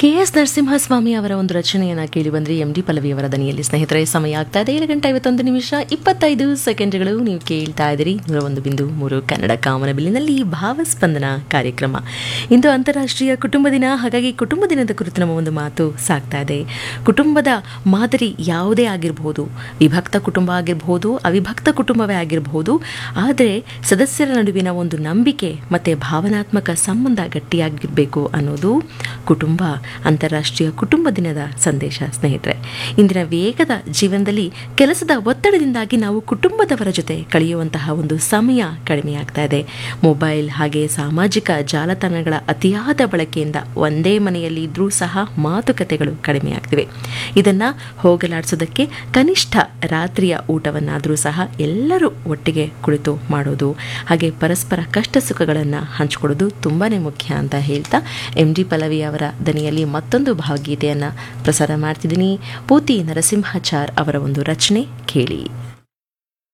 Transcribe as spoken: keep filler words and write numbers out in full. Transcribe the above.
K S Narasimhaswamy ಅವರ ಒಂದು ರಚನೆಯನ್ನು ಕೇಳಿ ಬಂದ್ರಿ ಎಂ ಡಿ ಪಲ್ಲವಿಯವರ ದನಿಯಲ್ಲಿ. ಸ್ನೇಹಿತರೆ, ಸಮಯ ಆಗ್ತಾ ಇದೆ ಏಳು ಗಂಟೆ ಐವತ್ತೊಂದು ನಿಮಿಷ ಇಪ್ಪತ್ತೈದು ಸೆಕೆಂಡ್ಗಳು. ನೀವು ಕೇಳ್ತಾ ಇದ್ದೀರಿ ನೂರ ಒಂದು ಬಿಂದು ಮೂರು ಕನ್ನಡ ಕಾಮನಬಿಲ್ಲಿನಲ್ಲಿ ಭಾವಸ್ಪಂದನ ಕಾರ್ಯಕ್ರಮ. ಇಂದು ಅಂತಾರಾಷ್ಟ್ರೀಯ ಕುಟುಂಬ ದಿನ. ಹಾಗಾಗಿ ಕುಟುಂಬ ದಿನದ ಕುರಿತು ನಮ್ಮ ಒಂದು ಮಾತು ಸಾಗ್ತಾ ಇದೆ. ಕುಟುಂಬದ ಮಾದರಿ ಯಾವುದೇ ಆಗಿರಬಹುದು, ವಿಭಕ್ತ ಕುಟುಂಬ ಆಗಿರಬಹುದು, ಅವಿಭಕ್ತ ಕುಟುಂಬವೇ ಆಗಿರಬಹುದು, ಆದರೆ ಸದಸ್ಯರ ನಡುವಿನ ಒಂದು ನಂಬಿಕೆ ಮತ್ತು ಭಾವನಾತ್ಮಕ ಸಂಬಂಧ ಗಟ್ಟಿಯಾಗಿರಬೇಕು ಅನ್ನೋದು ಕುಟುಂಬ ಅಂತಾರಾಷ್ಟ್ರೀಯ ಕುಟುಂಬ ದಿನದ ಸಂದೇಶ. ಸ್ನೇಹಿತರೆ, ಇಂದಿನ ವೇಗದ ಜೀವನದಲ್ಲಿ ಕೆಲಸದ ಒತ್ತಡದಿಂದಾಗಿ ನಾವು ಕುಟುಂಬದವರ ಜೊತೆ ಕಳೆಯುವಂತಹ ಒಂದು ಸಮಯ ಕಡಿಮೆಯಾಗ್ತಾ ಇದೆ. ಮೊಬೈಲ್ ಹಾಗೆ ಸಾಮಾಜಿಕ ಜಾಲತಾಣಗಳ ಅತಿಯಾದ ಬಳಕೆಯಿಂದ ಒಂದೇ ಮನೆಯಲ್ಲಿ ಇದ್ರೂ ಸಹ ಮಾತುಕತೆಗಳು ಕಡಿಮೆಯಾಗ್ತಿವೆ. ಇದನ್ನು ಹೋಗಲಾಡಿಸೋದಕ್ಕೆ ಕನಿಷ್ಠ ರಾತ್ರಿಯ ಊಟವನ್ನಾದರೂ ಸಹ ಎಲ್ಲರೂ ಒಟ್ಟಿಗೆ ಕುಳಿತು ಮಾಡೋದು, ಹಾಗೆ ಪರಸ್ಪರ ಕಷ್ಟ ಸುಖಗಳನ್ನು ಹಂಚಿಕೊಳ್ಳೋದು ತುಂಬಾ ಮುಖ್ಯ ಅಂತ ಹೇಳ್ತಾ ಎಂ ಡಿ ಪಲ್ಲವಿ ಅವರ ದನಿಯಲ್ಲಿ ಮತ್ತೊಂದು ಭಾವಗೀತೆಯನ್ನು ಪ್ರಸಾರ ಮಾಡ್ತಿದ್ದೀನಿ. ಪೂತಿ ನರಸಿಂಹಾಚಾರ್ ಅವರ ಒಂದು ರಚನೆ ಕೇಳಿ.